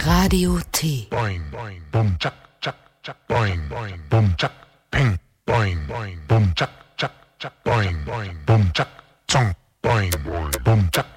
Radio T. Boing, boing, boom, chuck, chuck, chuck, boing, boing, boom, chuck, ping, boing, boing, boom, chuck, chuck, chuck, boing, boing, boom, chuck, chong, boing, boing, boom, chuck.